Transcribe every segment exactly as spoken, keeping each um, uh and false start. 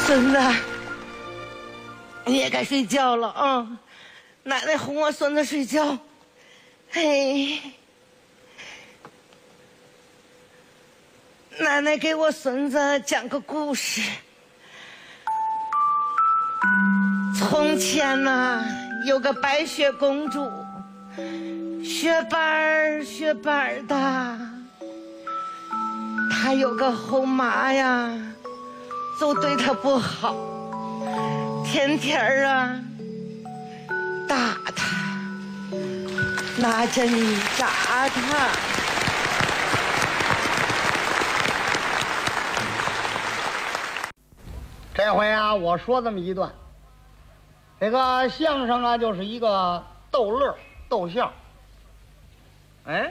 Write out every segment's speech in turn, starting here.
孙子，你也该睡觉了啊！奶奶哄我孙子睡觉。嘿，奶奶给我孙子讲个故事。从前呢，有个白雪公主，雪白儿雪白儿的，她有个后妈呀，就对她不好，天天儿啊打她，拿针扎她。 这回啊，我说这么一段。这个相声啊，就是一个逗乐、逗笑。 哎，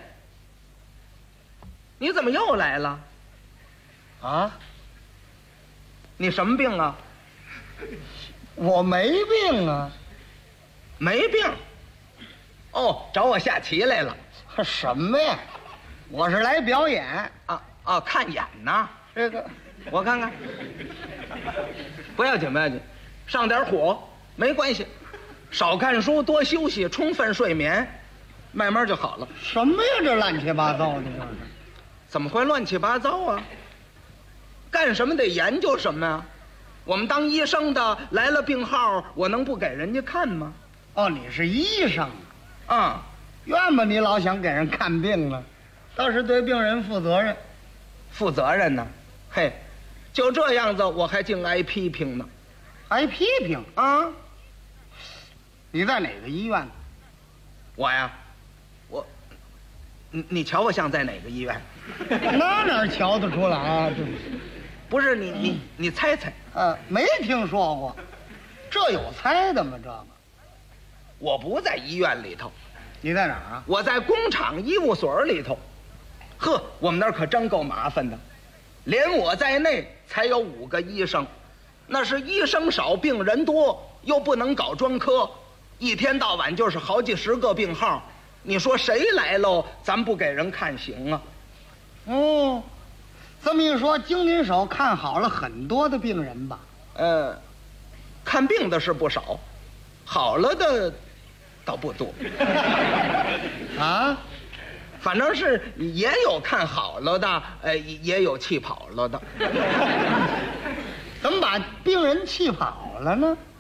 你怎么又来了？ 啊？ 你什么病啊？ 我没病啊。 没病？哦，找我下棋来了？ 什么呀？我是来表演啊啊，看演呢。 这个， 我看看。不要紧，不要紧，上点火没关系，少看书，多休息，充分睡眠，慢慢就好了。 什么呀？这乱七八糟的，这是怎么会乱七八糟啊？干什么得研究什么呀？我们当医生的来了病号，我能不给人家看吗？ 哦，你是医生啊？ 怨吧，你老想给人看病了，倒是对病人负责任。 负责任呢？嘿，就这样子，我还净挨批评呢。 挨批评啊？ 你在哪个医院？ 我呀，我，你你瞧我像在哪个医院？ 那哪瞧得出来啊？这不是你你你猜猜？ 呃，没听说过，这有猜的吗？这个， 我不在医院里头。 你在哪儿啊？ 我在工厂医务所里头。呵，我们那儿可真够麻烦的，连我在内才有五个医生，那是医生少病人多，又不能搞专科，一天到晚就是好几十个病号，你说谁来喽，咱不给人看行啊？ 哦，这么一说，经您手看好了很多的病人吧？ 呃，看病的是不少，好了的倒不多。 啊？ 反正是也有看好了的，呃，也有气跑了的。 怎么把病人气跑了呢？